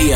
Radio.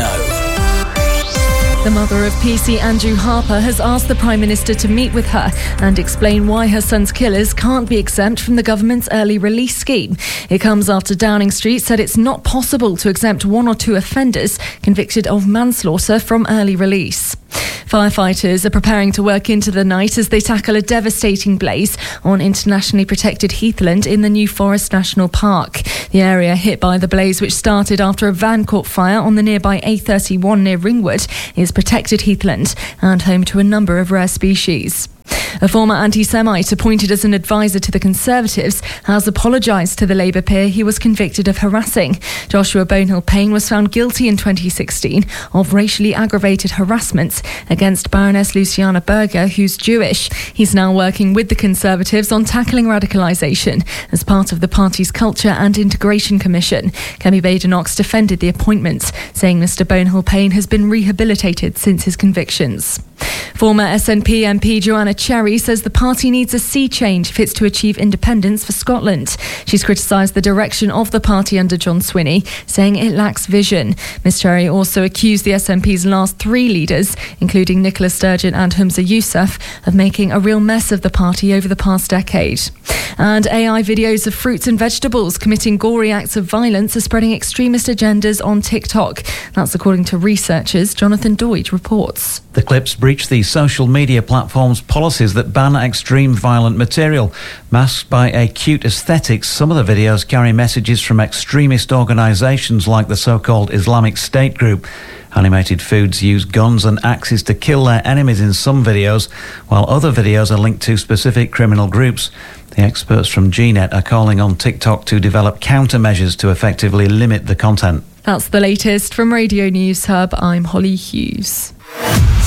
The mother of PC Andrew Harper has asked the Prime Minister to meet with her and explain why her son's killers can't be exempt from the government's early release scheme. It comes after Downing Street said it's not possible to exempt one or two offenders convicted of manslaughter from early release. Firefighters are preparing to work into the night as they tackle a devastating blaze on internationally protected heathland in the New Forest National Park. The area hit by the blaze, which started after a van caught fire on the nearby A31 near Ringwood, is protected heathland and home to a number of rare species. A former anti-Semite appointed as an advisor to the Conservatives has apologised to the Labour peer he was convicted of harassing. Joshua Bonehill-Payne was found guilty in 2016 of racially aggravated harassment against Baroness Luciana Berger, who's Jewish. He's now working with the Conservatives on tackling radicalisation as part of the party's Culture and Integration Commission. Kemi Badenoch defended the appointment, saying Mr Bonehill-Payne has been rehabilitated since his convictions. Former SNP MP Joanna Cherry says the party needs a sea change if it's to achieve independence for Scotland. She's criticised the direction of the party under John Swinney, saying it lacks vision. Ms Cherry also accused the SNP's last three leaders, including Nicola Sturgeon and Humza Yousaf, of making a real mess of the party over the past decade. And AI videos of fruits and vegetables committing gory acts of violence are spreading extremist agendas on TikTok. That's according to researchers. Jonathan Doidge reports. The clips breach the social media platform's policies that ban extreme violent material. Masked by a cute aesthetic, some of the videos carry messages from extremist organisations like the so-called Islamic State group. Animated foods use guns and axes to kill their enemies in some videos, while other videos are linked to specific criminal groups. The experts from GNet are calling on TikTok to develop countermeasures to effectively limit the content. That's the latest from Radio News Hub. I'm Holly Hughes.